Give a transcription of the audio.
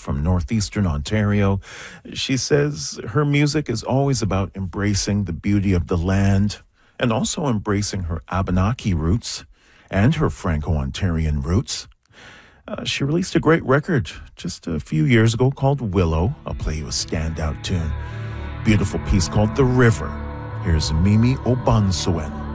from northeastern Ontario. She says her music is always about embracing the beauty of the land and also embracing her Abenaki roots and her Franco-Ontarian roots. She released a great record just a few years ago called Willow. I'll play you a standout tune. Beautiful piece called The River. Here's Mimi Obansoen.